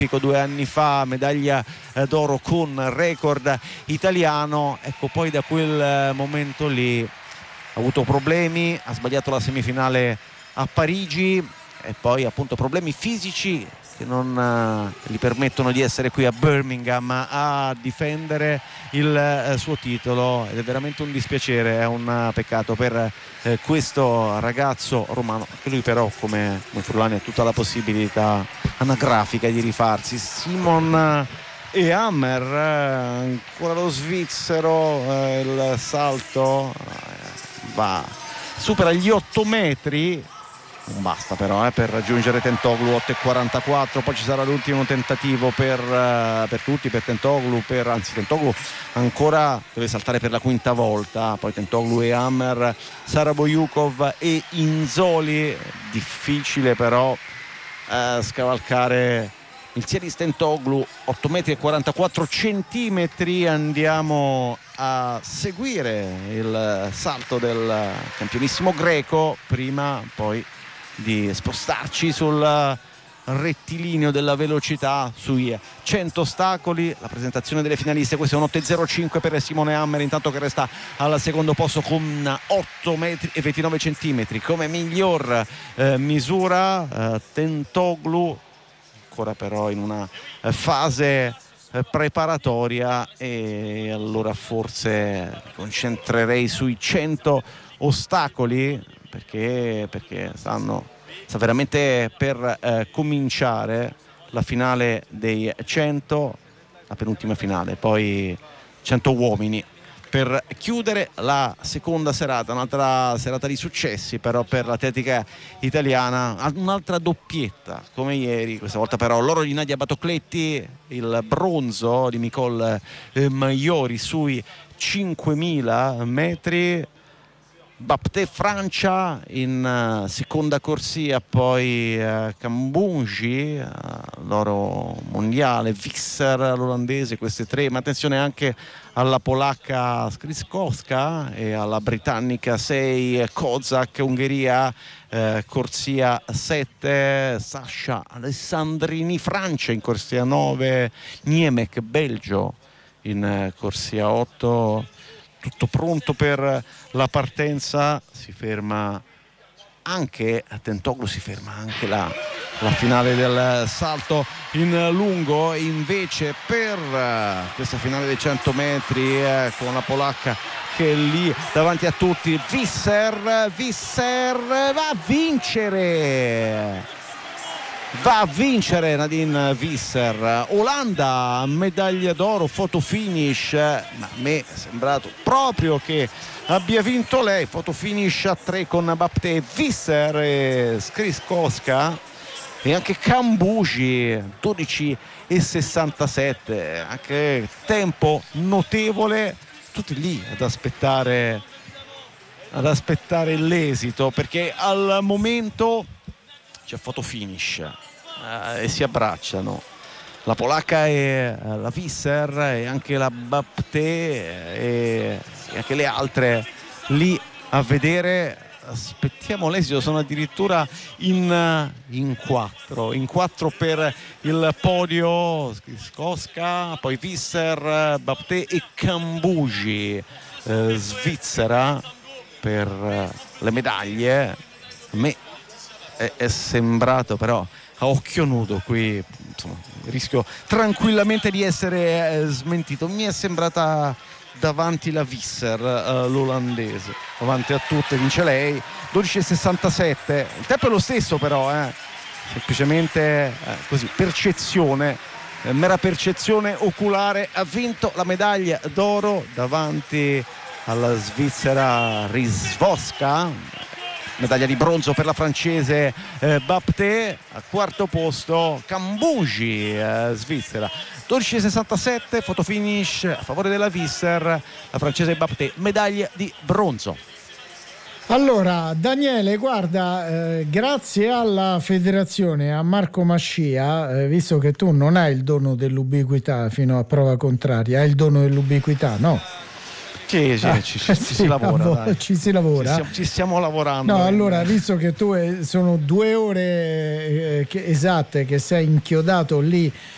2 anni fa, medaglia d'oro con record italiano. Ecco, poi da quel momento lì ha avuto problemi, ha sbagliato la semifinale a Parigi e poi appunto problemi fisici che non gli permettono di essere qui a Birmingham a difendere il suo titolo, ed è veramente un dispiacere, è un peccato per questo ragazzo romano, che lui però come Furlani ha tutta la possibilità anagrafica di rifarsi. Simon e Hammer, ancora lo svizzero, il salto supera gli 8 metri, non basta però per raggiungere Tentoglou. 8,44, poi ci sarà l'ultimo tentativo per tutti, per Tentoglou, anzi Tentoglou ancora deve saltare per la quinta volta, poi Tentoglou e Hammer, Saraboyukov e Inzoli. Difficile però scavalcare il Miltiadis Tentoglou, 8,44 metri. Andiamo a seguire il salto del campionissimo greco, prima poi di spostarci sul rettilineo della velocità sui 100 ostacoli. La presentazione delle finaliste, questo è un 8,05 per Simone Hammer, intanto che resta al secondo posto con 8 metri e 29 centimetri come miglior misura. Tentoglou ancora però in una fase preparatoria, e allora forse mi concentrerei sui 100 ostacoli perché sta veramente per cominciare la finale dei 100, la penultima finale, poi 100 uomini per chiudere la seconda serata. Un'altra serata di successi però per l'atletica italiana, un'altra doppietta come ieri, questa volta però l'oro di Nadia Batocletti, il bronzo di Nicole Maiori sui 5.000 metri. Baptiste Francia in seconda corsia, poi Kambunji l'oro mondiale, Visser l'olandese, queste tre, ma attenzione anche alla polacca Skriskowska e alla britannica 6 Kozak, Ungheria, corsia 7 Sasha Alessandrini, Francia in corsia 9, Niemek Belgio in corsia 8. Tutto pronto per la partenza, si ferma anche a Tentoglou, si ferma anche la finale del salto in lungo. Invece per questa finale dei 100 metri con la polacca che è lì davanti a tutti, Visser va a vincere Nadine Visser. Olanda, medaglia d'oro, photo finish, ma a me è sembrato proprio che abbia vinto lei. Photo finish a 3 con Baptiste, Visser e Skriskowska e anche Kambunji, 12,67, anche tempo notevole, tutti lì ad aspettare l'esito, perché al momento c'è photo finish e si abbracciano la polacca e la Visser e anche la Baptiste e anche le altre lì a vedere. Aspettiamo l'esito, sono addirittura in quattro per il podio. Skriskowska, poi Visser, Baptiste e Kambunji, Svizzera per le medaglie. A me è sembrato però a occhio nudo qui, insomma, rischio tranquillamente di essere smentito, mi è sembrata davanti la Visser, l'olandese, davanti a tutte, vince lei, 12,67. Il tempo è lo stesso però, semplicemente così, percezione, mera percezione oculare. Ha vinto la medaglia d'oro davanti alla svizzera Rysvosska. Medaglia di bronzo per la francese Baptiste. Al quarto posto Kambunji, svizzera, 12,67, photo finish a favore della Visser, la francese Baptiste, medaglia di bronzo. Allora Daniele, guarda, grazie alla federazione, a Marco Mascia, visto che tu non hai il dono dell'ubiquità fino a prova contraria, hai il dono dell'ubiquità, no? Sì, ci si lavora, dai. Ci si lavora. Ci stiamo lavorando. No, allora, visto che tu sono 2 ore esatte che sei inchiodato lì